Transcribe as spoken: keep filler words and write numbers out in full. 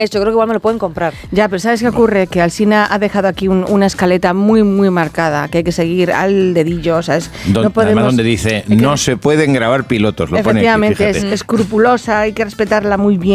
Esto creo que igual me lo pueden comprar. Ya, pero ¿sabes qué ocurre? Que Alsina ha dejado aquí un, una escaleta muy, muy marcada, que hay que seguir al dedillo, ¿sabes? Don, no podemos, además donde dice, que, no se pueden grabar pilotos. Lo efectivamente, pone aquí, es escrupulosa, hay que respetarla muy bien.